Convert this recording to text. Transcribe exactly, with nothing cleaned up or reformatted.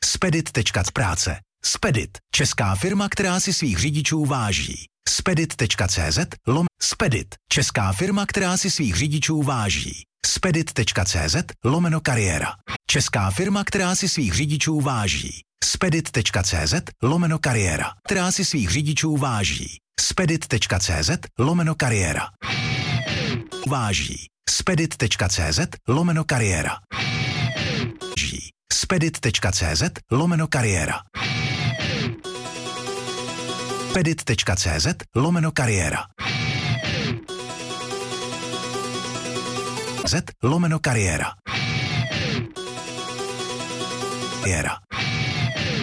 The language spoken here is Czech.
Spedit tečka práce. Spedit. Česká firma, která si svých řidičů váží. Spedit tečka cé zet lom Spedit. Česká firma, která si svých řidičů váží. Spedit tečka cé zet lomeno kariéra. Česká firma, která si svých řidičů váží. Spedit tečka cé zet lomeno kariéra. Která si svých řidičů váží. Spedit tečka cé zet lomeno kariéra. Váží. Spedit tečka cé zet lomeno kariéra. Spedit tečka cé zet lomeno kariéra. Spedit tečka cé zet lomeno kariéra. Z lomeno kariéra. Kariéra.